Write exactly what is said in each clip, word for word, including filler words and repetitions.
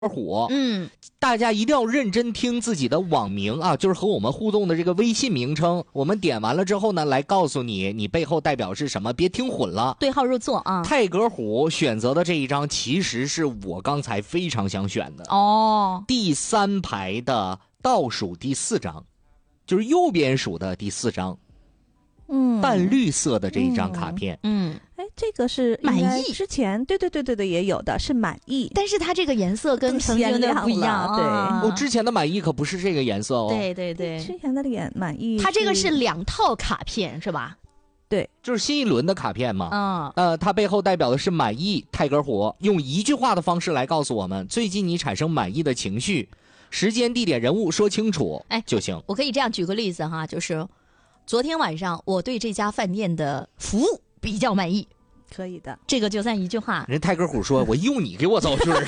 虎， 嗯， 大家一定要认真听自己的网名啊，就是和我们互动的这个微信名称。我们点完了之后呢，来告诉你你背后代表是什么，别听混了。 对号入座啊。 泰格虎选择的这一张，其实是我刚才非常想选的哦， 第三排的倒数第四张，就是右边数的第四张， 嗯， 淡绿色的这一张卡片。 嗯， 哎，这个是满意之前对对对对对也有的是满意， 但是它这个颜色跟更曾经的不一样鲜亮了啊。 我、哦、之前的满意可不是这个颜色哦。 对对对， 之前的脸满意， 它这个是两套卡片是吧？ 对， 就是新一轮的卡片嘛。 嗯， 呃，它背后代表的是满意。泰格虎用一句话的方式来告诉我们，最近你产生满意的情绪，时间、地点、人物说清楚，哎就行。 我可以这样举个例子哈，就是昨天晚上我对这家饭店的服务比较满意。 可以的， 这个就算一句话。 人泰格虎说：“我用你给我造句儿，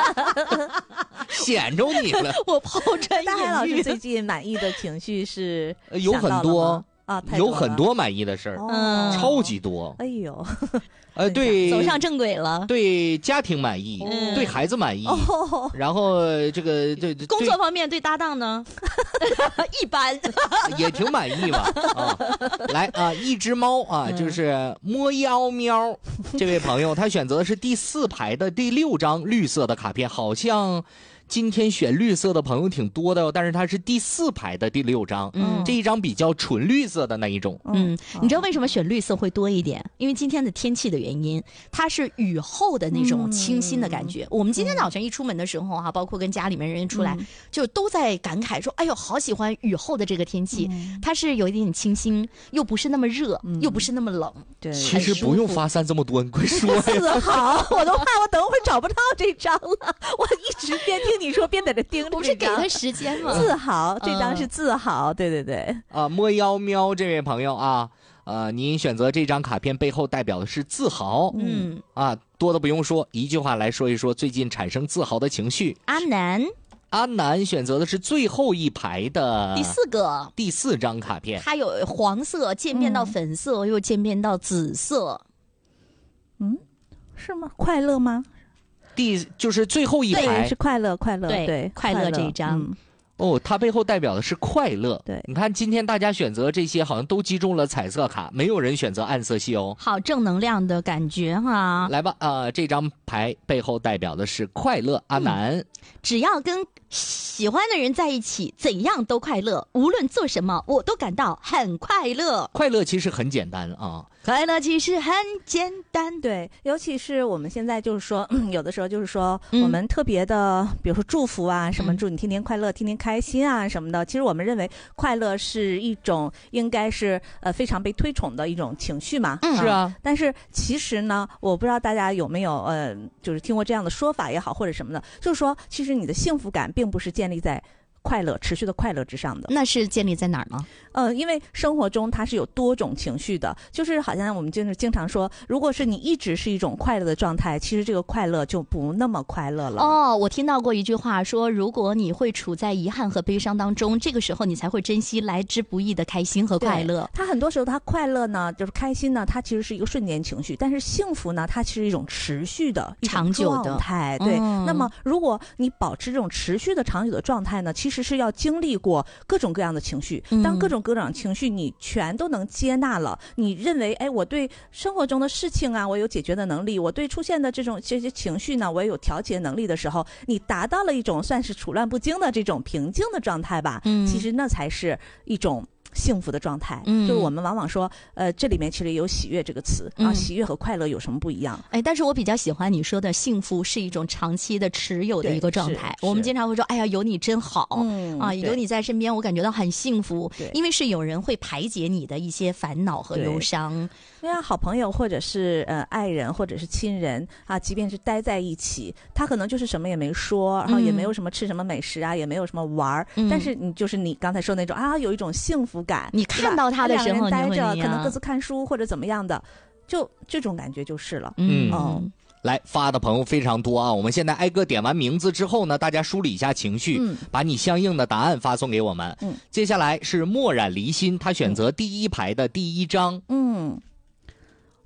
显着你了。” 我抛砖引玉。 大海老师最近满意的情绪是有很多啊， 有很多满意的事儿， 嗯， 超级多。 哎呦， 呃，对， 走上正轨了。 对家庭满意， 嗯、 对孩子满意， 哦、 然后这个对工作方面对搭档呢，一般， 也挺满意吧。啊，来啊，一只猫啊，就是摸妖喵这位朋友，他选择的是第四排的第六张绿色的卡片，好像今天选绿色的朋友挺多的，但是它是第四排的第六张，嗯，这一张比较纯绿色的那一种。 嗯，你知道为什么选绿色会多一点？因为今天的天气的原因，它是雨后的那种清新的感觉。嗯、我们今天早晨一出门的时候哈、啊，包括跟家里面人出来，嗯、就都在感慨说：“哎呦，好喜欢雨后的这个天气，嗯、它是有一点点清新，又不是那么热，嗯、又不是那么冷。” 对， 其实不用发散这么多，你快说呀！ 自豪，我都怕我等会儿找不到这张了，我一直边听你说边在这盯着。 不是给他时间吗？ 自豪，这张是自豪，嗯、对对对。 啊，摸妖喵这位朋友啊，呃，您选择这张卡片背后代表的是自豪， 嗯啊，多的不用说，一句话来说一说最近产生自豪的情绪。 阿南， 阿南选择的是最后一排的第四个第四张卡片， 它有黄色渐变到粉色，嗯、又渐变到紫色， 嗯，是吗？快乐吗？ 第就是最后一排是快乐，快乐， 对对， 快乐这一张。 嗯、 哦，它背后代表的是快乐。 对， 你看今天大家选择这些，好像都击中了彩色卡，没有人选择暗色系哦。 好正能量的感觉哈！ 来吧，呃，这张牌背后代表的是快乐。阿南， 嗯、只要跟喜欢的人在一起，怎样都快乐，无论做什么，我都感到很快乐。 快乐其实很简单啊。 快乐其实很简单， 对，尤其是我们现在就是说，嗯、有的时候就是说，嗯、我们特别的，比如说祝福啊，什么祝你天天快乐、天天开心啊什么的。其实我们认为快乐是一种应该是呃非常被推崇的一种情绪嘛。 嗯，是啊。 但是其实呢，我不知道大家有没有呃，就是听过这样的说法也好，或者什么的，就是说，其实你的幸福感并不是建立在快乐持续的快乐之上的。 那是建立在哪儿呢？ 呃，因为生活中它是有多种情绪的，就是好像我们就是经常说，如果是你一直是一种快乐的状态，其实这个快乐就不那么快乐了。 哦，我听到过一句话说，如果你会处在遗憾和悲伤当中，这个时候你才会珍惜来之不易的开心和快乐。 它很多时候它快乐呢，就是开心呢，它其实是一个瞬间情绪，但是幸福呢，它其实是一种持续的、 长久的状态。对、 嗯， 那么如果你保持这种持续的、长久的状态呢，其实是要经历过各种各样的情绪。当各种各种情绪你全都能接纳了，你认为哎，我对生活中的事情啊，我有解决的能力，我对出现的这种这些情绪呢，我也有调节能力的时候，你达到了一种算是处乱不惊的这种平静的状态吧。嗯，其实那才是一种幸福的状态。嗯，就是我们往往说呃这里面其实有喜悦这个词、嗯、啊，喜悦和快乐有什么不一样？ 哎，但是我比较喜欢你说的幸福是一种长期的持有的一个状态。我们经常会说哎呀有你真好、嗯、啊，有你在身边我感觉到很幸福，因为是有人会排解你的一些烦恼和忧伤。 对啊，好朋友或者是呃爱人或者是亲人啊，即便是待在一起，他可能就是什么也没说，然后也没有什么吃什么美食啊、嗯、也没有什么玩、嗯、但是你就是你刚才说那种啊，有一种幸福感， 你看到他的时候两个人待着可能各自看书或者怎么样的，就这种感觉就是了。 嗯哦，来发的朋友非常多啊，我们现在挨个点完名字之后呢，大家梳理一下情绪、嗯、把你相应的答案发送给我们。嗯，接下来是墨染离心，他选择第一排的第一张。 嗯，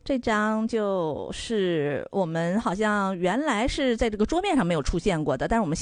这张就是我们好像原来是在这个桌面上没有出现过的，但是我们